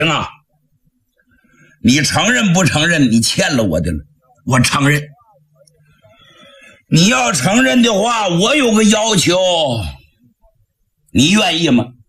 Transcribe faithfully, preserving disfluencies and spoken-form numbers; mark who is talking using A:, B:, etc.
A: 啊，你承认不承认你欠了我的了？我承认。你要承认的话，我有个要求，你愿意吗？